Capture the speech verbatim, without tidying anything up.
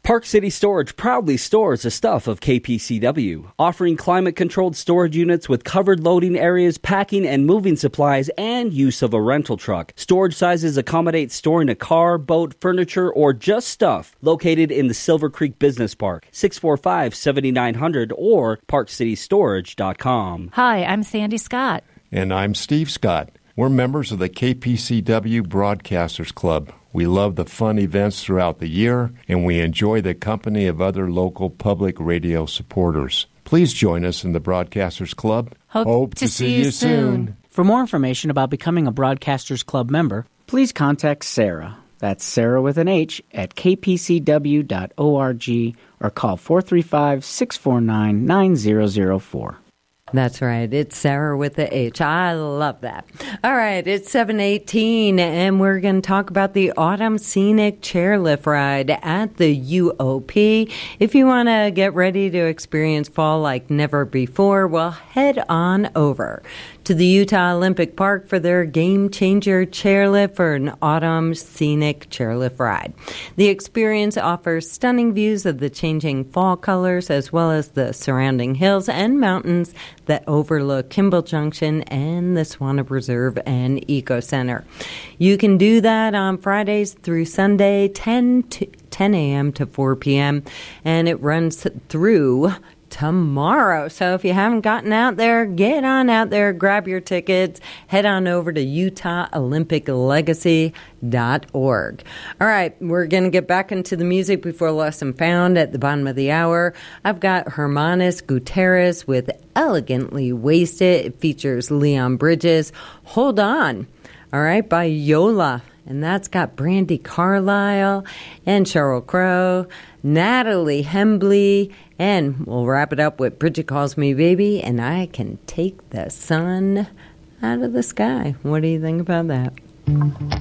Park City Storage proudly stores the stuff of K P C W, offering climate-controlled storage units with covered loading areas, packing and moving supplies, and use of a rental truck. Storage sizes accommodate storing a car, boat, furniture, or just stuff. Located in the Silver Creek Business Park, six four five, seven nine zero zero or park city storage dot com. Hi, I'm Sandy Scott. And I'm Steve Scott. We're members of the K P C W Broadcasters Club. We love the fun events throughout the year, and we enjoy the company of other local public radio supporters. Please join us in the Broadcasters Club. Hope, Hope to, to see you soon. For more information about becoming a Broadcasters Club member, please contact Sarah. That's Sarah with an H at k p c w dot org or call four three five, six four nine, nine zero zero four. That's right. It's Sarah with the H. I love that. All right. It's seven eighteen, and we're going to talk about the Autumn Scenic Chairlift Ride at the U O P. If you want to get ready to experience fall like never before, well, head on over to the Utah Olympic Park for their Game Changer Chairlift for an Autumn Scenic Chairlift Ride. The experience offers stunning views of the changing fall colors as well as the surrounding hills and mountains that overlook Kimball Junction and the Swana Reserve and Eco Center. You can do that on Fridays through Sunday, ten a.m. to four p.m., and it runs through tomorrow. So if you haven't gotten out there, get on out there, grab your tickets, head on over to utah olympic legacy dot org. All right, we're going to get back into the music before Lost and Found at the bottom of the hour. I've got Hermanos Gutierrez with Elegantly Wasted. It features Leon Bridges. Hold On, all right, by Yola. And that's got Brandi Carlile and Sheryl Crow, Natalie Hembley, and we'll wrap it up with Bridget Calls Me Baby, and I Can Take the Sun Out of the Sky. What do you think about that?